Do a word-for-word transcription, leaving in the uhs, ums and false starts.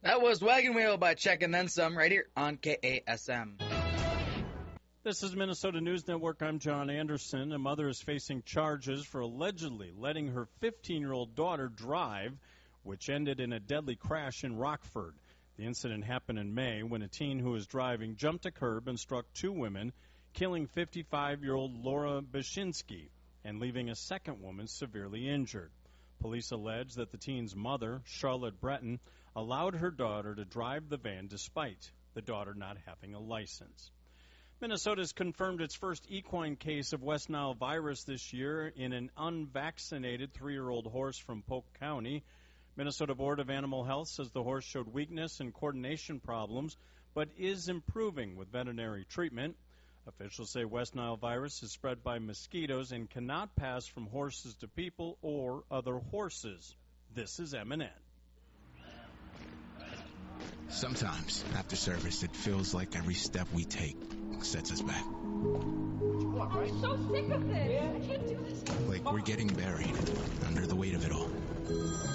That was Wagon Wheel by Check and Then Some right here on K A S M. This is Minnesota News Network. I'm John Anderson. A mother is facing charges for allegedly letting her fifteen-year-old daughter drive, which ended in a deadly crash in Rockford. The incident happened in May when a teen who was driving jumped a curb and struck two women, killing fifty-five-year-old Laura Bashinsky and leaving a second woman severely injured. Police allege that the teen's mother, Charlotte Breton, allowed her daughter to drive the van despite the daughter not having a license. Minnesota has confirmed its first equine case of West Nile virus this year in an unvaccinated three-year-old horse from Polk County. Minnesota Board of Animal Health says the horse showed weakness and coordination problems, but is improving with veterinary treatment. Officials say West Nile virus is spread by mosquitoes and cannot pass from horses to people or other horses. This is M and N. Sometimes, after service, it feels like every step we take sets us back. I'm so sick of this. I can't do this. Like we're getting buried under the weight of it all.